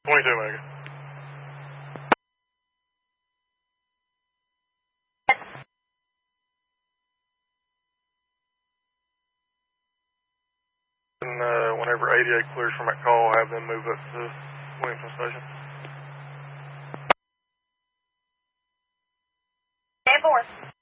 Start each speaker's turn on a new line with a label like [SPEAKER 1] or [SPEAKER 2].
[SPEAKER 1] 22 Mega. And whenever 88 clears from that call, have them move up to Williamson Station.
[SPEAKER 2] 10-4.